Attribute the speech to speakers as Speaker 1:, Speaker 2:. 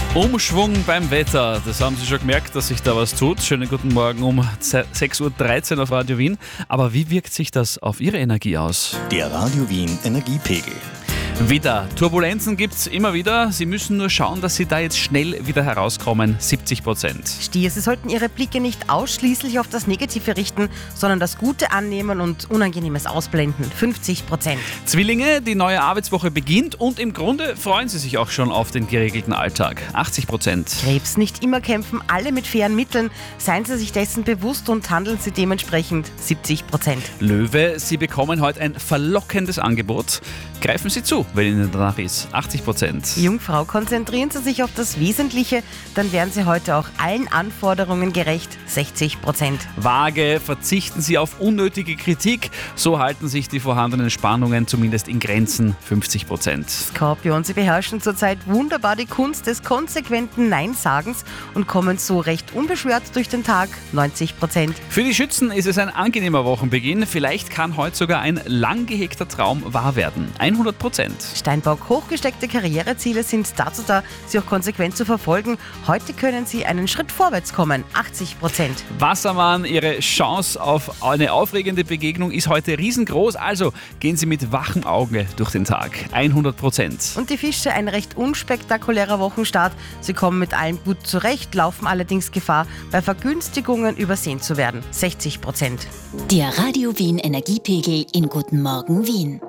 Speaker 1: Umschwung beim Wetter, das haben Sie schon gemerkt, dass sich da was tut. Schönen guten Morgen um 6.13 Uhr auf Radio Wien. Aber wie wirkt sich das auf Ihre Energie aus?
Speaker 2: Der Radio Wien Energiepegel.
Speaker 1: Wieder. Turbulenzen gibt es immer wieder. Sie müssen nur schauen, dass Sie da jetzt schnell wieder herauskommen. 70%.
Speaker 3: Stier, Sie sollten Ihre Blicke nicht ausschließlich auf das Negative richten, sondern das Gute annehmen und Unangenehmes ausblenden. 50%.
Speaker 1: Zwillinge, die neue Arbeitswoche beginnt und im Grunde freuen Sie sich auch schon auf den geregelten Alltag. 80%.
Speaker 3: Krebs, nicht immer kämpfen alle mit fairen Mitteln. Seien Sie sich dessen bewusst und handeln Sie dementsprechend. 70%.
Speaker 1: Löwe, Sie bekommen heute ein verlockendes Angebot. Greifen Sie zu, wenn Ihnen danach ist. 80%.
Speaker 3: Jungfrau, konzentrieren Sie sich auf das Wesentliche, dann werden Sie heute auch allen Anforderungen gerecht. 60%.
Speaker 1: Waage, verzichten Sie auf unnötige Kritik. So halten sich die vorhandenen Spannungen zumindest in Grenzen. 50%.
Speaker 3: Skorpion, Sie beherrschen zurzeit wunderbar die Kunst des konsequenten Nein-Sagens und kommen so recht unbeschwert durch den Tag. 90%.
Speaker 1: Für die Schützen ist es ein angenehmer Wochenbeginn. Vielleicht kann heute sogar ein lang gehegter Traum wahr werden. 100%.
Speaker 3: Steinbock, hochgesteckte Karriereziele sind dazu da, sie auch konsequent zu verfolgen. Heute können Sie einen Schritt vorwärts kommen. 80%.
Speaker 1: Wassermann, Ihre Chance auf eine aufregende Begegnung ist heute riesengroß. Also gehen Sie mit wachem Auge durch den Tag. 100%.
Speaker 3: Und die Fische, ein recht unspektakulärer Wochenstart. Sie kommen mit allem gut zurecht, laufen allerdings Gefahr, bei Vergünstigungen übersehen zu werden. 60%.
Speaker 4: Der Radio Wien Energiepegel in Guten Morgen Wien.